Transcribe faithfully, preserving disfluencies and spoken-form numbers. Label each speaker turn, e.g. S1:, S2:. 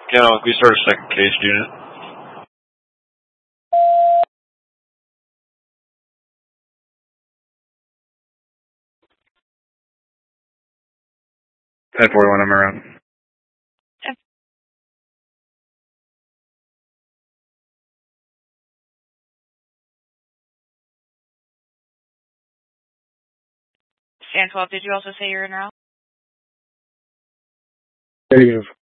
S1: Can we start a second case unit? ten forty-one, I'm around.
S2: Okay. Stand twelve, did you also say you're in route?
S3: Negative.